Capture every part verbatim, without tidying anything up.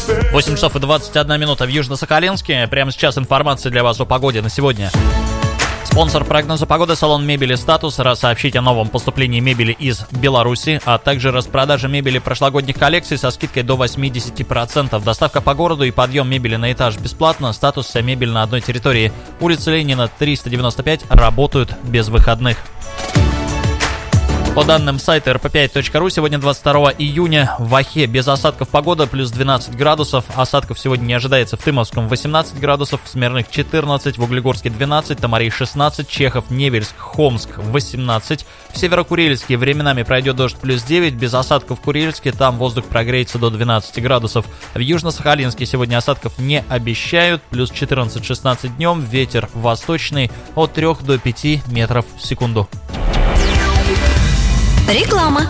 восемь часов и двадцать одна минута в Южно-Сахалинске. Прямо сейчас информация для вас о погоде на сегодня. Спонсор прогноза погоды — салон мебели «Статус». Раз сообщить о новом поступлении мебели из Беларуси, а также распродаже мебели прошлогодних коллекций со скидкой до восемьдесят процентов. Доставка по городу и подъем мебели на этаж бесплатно. «Статус» — вся мебель на одной территории. Улица Ленина, триста девяносто пять, работают без выходных. По данным сайта эр пэ пять точка ру, сегодня двадцать второго июня в Ахе без осадков погода, плюс двенадцать градусов. Осадков сегодня не ожидается в Тымовском восемнадцать градусов, в Смирных четырнадцать, в Углегорске двенадцать, Томарий шестнадцать, Чехов, Невельск, Хомск восемнадцать. В Северо-Курильске временами пройдет дождь, плюс девять, без осадков в Курильске, там воздух прогреется до двенадцати градусов. В Южно-Сахалинске сегодня осадков не обещают, плюс четырнадцать-шестнадцать днем, ветер восточный от трёх до пяти метров в секунду. Реклама.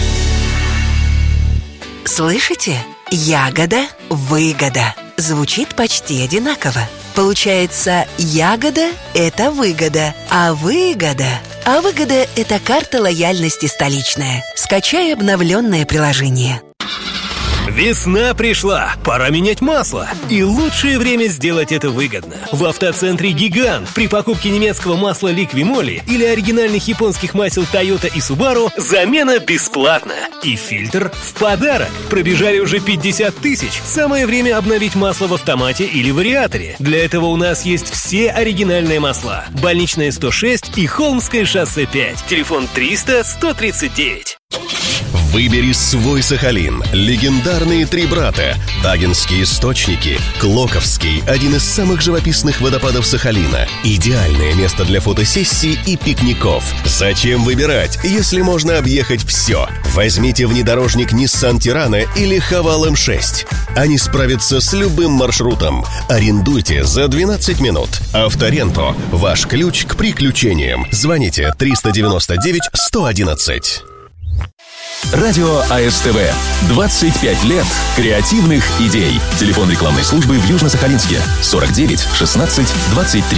Слышите? Ягода, выгода. Звучит почти одинаково. Получается, ягода – это выгода, а выгода… А выгода – это карта лояльности столичная. Скачай обновленное приложение. Весна пришла, пора менять масло. И лучшее время сделать это выгодно. В автоцентре «Гигант» при покупке немецкого масла «Ликвимоли» или оригинальных японских масел «Тойота» и «Субару» замена бесплатна. И фильтр в подарок. Пробежали уже пятьдесят тысяч. Самое время обновить масло в автомате или вариаторе. Для этого у нас есть все оригинальные масла. Больничная сто шесть и Холмское шоссе пять. Телефон триста сто тридцать девять. Выбери свой Сахалин. Легендарные три брата. Тагинские источники. Клоковский – один из самых живописных водопадов Сахалина. Идеальное место для фотосессий и пикников. Зачем выбирать, если можно объехать все? Возьмите внедорожник Nissan Tirana или Haval эм шесть. Они справятся с любым маршрутом. Арендуйте за двенадцать минут. Авторенто – ваш ключ к приключениям. Звоните триста девяносто девять сто одиннадцать. Радио а эс тэ вэ. двадцать пять лет креативных идей. Телефон рекламной службы в Южно-Сахалинске. сорок девять шестнадцать двадцать три.